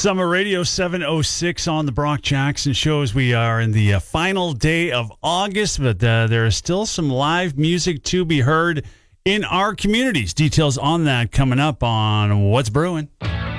Summer Radio 706 on the Brock Jackson Show as we are in the final day of August, but there is still some live music to be heard in our communities. Details on that coming up on What's Brewing.